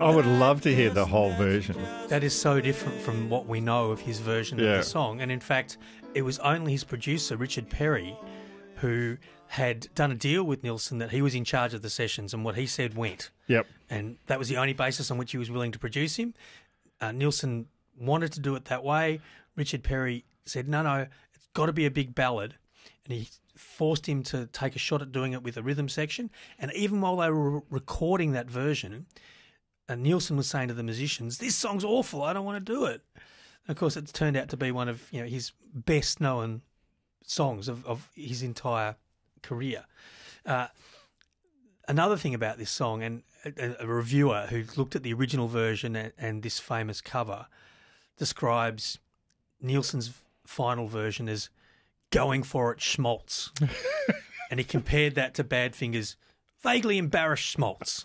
I would love to hear the whole version. That is so different from what we know of his version of the song. And in fact, it was only his producer, Richard Perry, who had done a deal with Nilsson that he was in charge of the sessions and what he said went. Yep. And that was the only basis on which he was willing to produce him. Nilsson wanted to do it that way. Richard Perry said, no, it's got to be a big ballad. And he forced him to take a shot at doing it with a rhythm section. And even while they were recording that version, Nilsson was saying to the musicians, this song's awful, I don't want to do it. And of course, it's turned out to be one of his best-known songs of his entire career. Another thing about this song, and a reviewer who looked at the original version and this famous cover describes Nilsson's final version as going for it schmaltz. And he compared that to Badfinger's vaguely embarrassed schmaltz.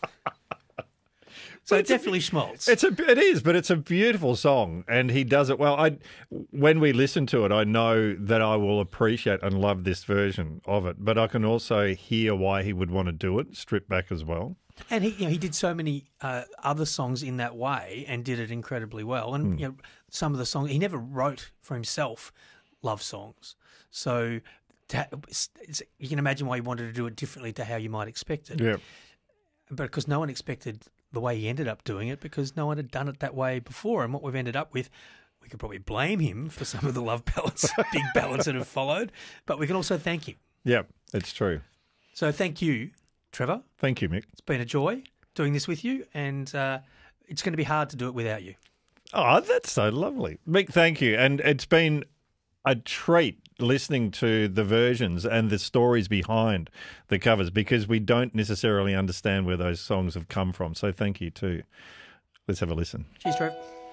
So it's definitely schmaltz. It is, but it's a beautiful song, and he does it well. When we listen to it, I know that I will appreciate and love this version of it, but I can also hear why he would want to do it, stripped back as well. And he did so many other songs in that way and did it incredibly well. And some of the songs, he never wrote for himself love songs. So you can imagine why he wanted to do it differently to how you might expect it. Yeah. But because no one expected the way he ended up doing it, because no one had done it that way before. And what we've ended up with, we could probably blame him for some of the love ballads, big ballads that have followed, but we can also thank him. Yeah, it's true. So thank you, Trevor. Thank you, Mick. It's been a joy doing this with you, and it's going to be hard to do it without you. Oh, that's so lovely. Mick, thank you. And it's been a treat listening to the versions and the stories behind the covers, because we don't necessarily understand where those songs have come from. So thank you too. Let's have a listen. Cheers, Trev.